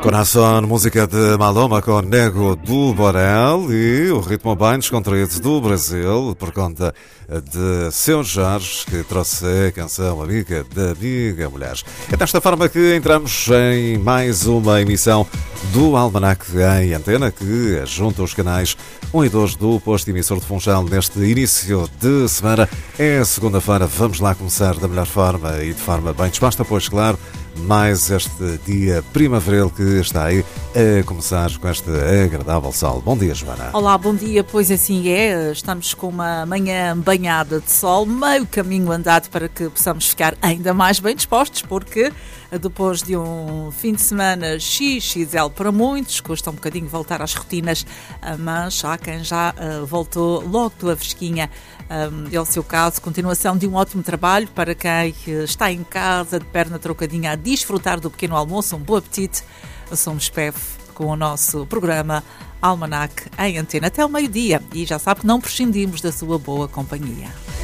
Coração, música de Maloma com Nego do Borel e o ritmo bem descontraído do Brasil por conta de Seu Jorge, que trouxe a canção Amiga da Amiga Mulheres. É desta forma que entramos em mais uma emissão do Almanac em Antena, que junta os canais 1 e 2 do posto emissor de Funchal neste início de semana. É segunda-feira, vamos lá começar da melhor forma e de forma bem disposta, pois claro, mais este dia primaveril que está aí a começar com este agradável sol. Bom dia, Joana. Olá, bom dia. Pois assim é, estamos com uma manhã banhada de sol, meio caminho andado para que possamos ficar ainda mais bem dispostos, porque depois de um fim de semana XXL para muitos, custa um bocadinho voltar às rotinas, mas há quem já voltou logo pela fresquinha. É o seu caso, continuação de um ótimo trabalho para quem está em casa, de perna trocadinha, a desfrutar do pequeno almoço. Um bom apetite. Somos PEV com o nosso programa Almanac em Antena até ao meio-dia e já sabe que não prescindimos da sua boa companhia.